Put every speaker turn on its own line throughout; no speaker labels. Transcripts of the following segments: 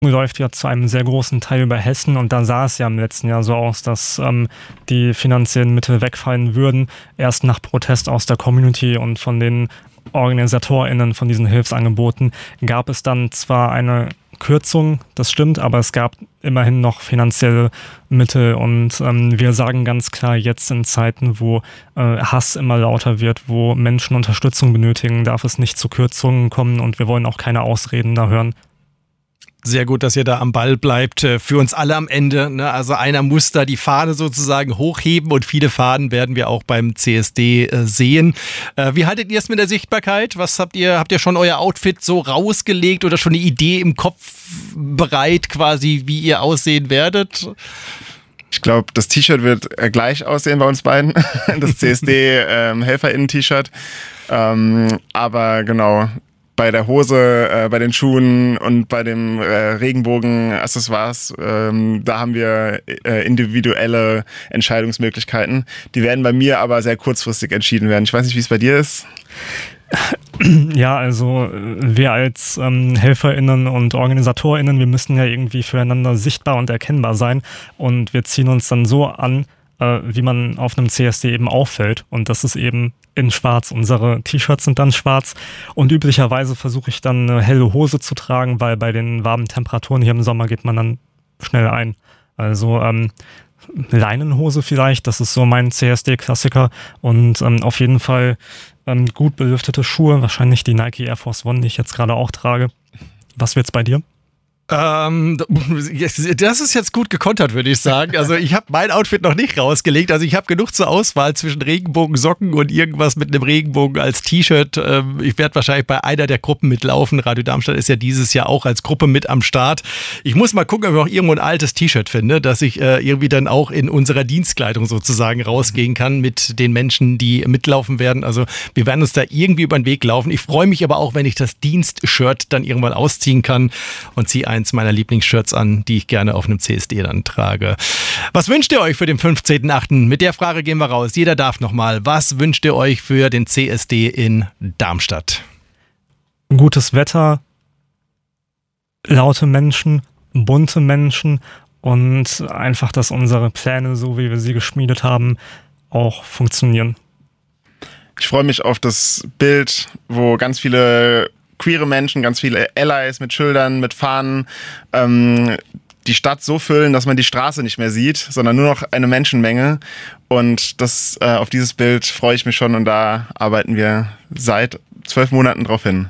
läuft ja zu einem sehr großen Teil über Hessen und da sah es ja im letzten Jahr so aus, dass die finanziellen Mittel wegfallen würden, erst nach Protest aus der Community und von den OrganisatorInnen von diesen Hilfsangeboten gab es dann zwar eine Kürzung, das stimmt, aber es gab immerhin noch finanzielle Mittel und wir sagen ganz klar, jetzt in Zeiten, wo Hass immer lauter wird, wo Menschen Unterstützung benötigen, darf es nicht zu Kürzungen kommen und wir wollen auch keine Ausreden da hören.
Sehr gut, dass ihr da am Ball bleibt. Für uns alle am Ende. Ne? Also einer muss da die Fahne sozusagen hochheben und viele Fahnen werden wir auch beim CSD sehen. Wie haltet ihr es mit der Sichtbarkeit? Was habt ihr schon euer Outfit so rausgelegt oder schon eine Idee im Kopf bereit quasi, wie ihr aussehen werdet?
Ich glaube, das T-Shirt wird gleich aussehen bei uns beiden. Das CSD-HelferInnen-T-Shirt. Aber genau, bei der Hose, bei den Schuhen und bei dem Regenbogen-Accessoires, da haben wir individuelle Entscheidungsmöglichkeiten. Die werden bei mir aber sehr kurzfristig entschieden werden. Ich weiß nicht, wie es bei dir ist.
Ja, also wir als HelferInnen und OrganisatorInnen, wir müssen ja irgendwie füreinander sichtbar und erkennbar sein und wir ziehen uns dann so an, wie man auf einem CSD eben auffällt und das ist eben in schwarz. Unsere T-Shirts sind dann schwarz und üblicherweise versuche ich dann eine helle Hose zu tragen, weil bei den warmen Temperaturen hier im Sommer geht man dann schnell ein. Also Leinenhose vielleicht, das ist so mein CSD-Klassiker und auf jeden Fall gut belüftete Schuhe, wahrscheinlich die Nike Air Force One, die ich jetzt gerade auch trage. Was wird's bei dir?
Das ist jetzt gut gekontert, würde ich sagen. Also ich habe mein Outfit noch nicht rausgelegt. Also ich habe genug zur Auswahl zwischen Regenbogensocken und irgendwas mit einem Regenbogen als T-Shirt. Ich werde wahrscheinlich bei einer der Gruppen mitlaufen. Radio Darmstadt ist ja dieses Jahr auch als Gruppe mit am Start. Ich muss mal gucken, ob ich noch irgendwo ein altes T-Shirt finde, dass ich irgendwie dann auch in unserer Dienstkleidung sozusagen rausgehen kann mit den Menschen, die mitlaufen werden. Also wir werden uns da irgendwie über den Weg laufen. Ich freue mich aber auch, wenn ich das Dienstshirt dann irgendwann ausziehen kann und ziehe eins meiner Lieblingsshirts an, die ich gerne auf einem CSD dann trage. Was wünscht ihr euch für den 15.8.? Mit der Frage gehen wir raus. Jeder darf nochmal. Was wünscht ihr euch für den CSD in Darmstadt?
Gutes Wetter, laute Menschen, bunte Menschen und einfach, dass unsere Pläne, so wie wir sie geschmiedet haben, auch funktionieren.
Ich freue mich auf das Bild, wo ganz viele queere Menschen, ganz viele Allies mit Schildern, mit Fahnen, die Stadt so füllen, dass man die Straße nicht mehr sieht, sondern nur noch eine Menschenmenge. Und auf dieses Bild freue ich mich schon und da arbeiten wir seit 12 Monaten drauf hin.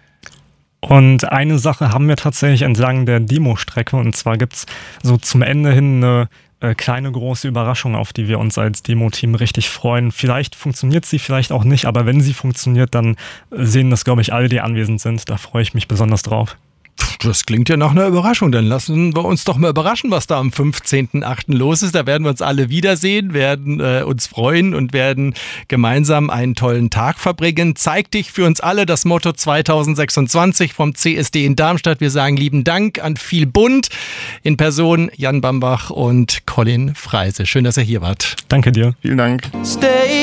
Und eine Sache haben wir tatsächlich entlang der Demo-Strecke und zwar gibt es so zum Ende hin eine kleine große Überraschung, auf die wir uns als Demo-Team richtig freuen. Vielleicht funktioniert sie, vielleicht auch nicht, aber wenn sie funktioniert, dann sehen das, glaube ich, alle, die anwesend sind. Da freue ich mich besonders drauf.
Das klingt ja nach einer Überraschung. Dann lassen wir uns doch mal überraschen, was da am 15.8. los ist. Da werden wir uns alle wiedersehen, werden uns freuen und werden gemeinsam einen tollen Tag verbringen. Zeig dich für uns alle, das Motto 2026 vom CSD in Darmstadt. Wir sagen lieben Dank an viel Bunt in Person Jan Bambach und Colin Freise. Schön, dass ihr hier wart.
Danke dir.
Vielen Dank.
Stay